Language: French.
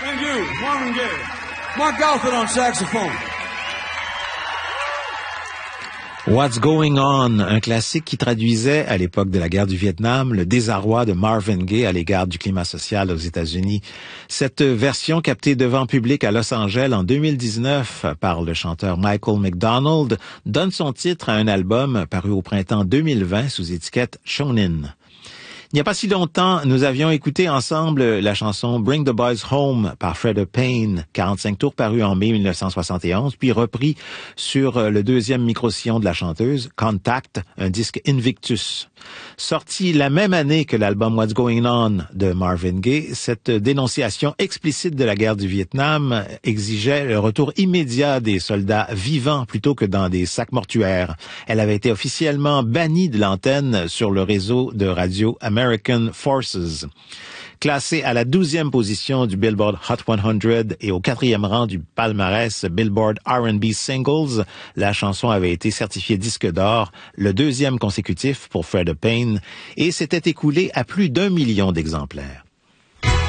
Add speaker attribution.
Speaker 1: Thank you, Marvin Gaye. Mark Alford on saxophone.
Speaker 2: What's Going On, un classique qui traduisait, à l'époque de la guerre du Vietnam, le désarroi de Marvin Gaye à l'égard du climat social aux États-Unis. Cette version captée devant public à Los Angeles en 2019 par le chanteur Michael McDonald donne son titre à un album paru au printemps 2020 sous étiquette Shonin. Il n'y a pas si longtemps, nous avions écouté ensemble la chanson Bring the Boys Home par Freda Payne, 45 tours paru en mai 1971, puis repris sur le deuxième micro-sillon de la chanteuse, Contact, un disque Invictus. Sorti la même année que l'album What's Going On de Marvin Gaye, cette dénonciation explicite de la guerre du Vietnam exigeait le retour immédiat des soldats vivants plutôt que dans des sacs mortuaires. Elle avait été officiellement bannie de l'antenne sur le réseau de radio American Forces. Classée à la 12e position du Billboard Hot 100 et au 4e rang du palmarès Billboard R&B Singles, la chanson avait été certifiée disque d'or, le deuxième consécutif pour Freda Payne, et s'était écoulée à plus d'1 million d'exemplaires.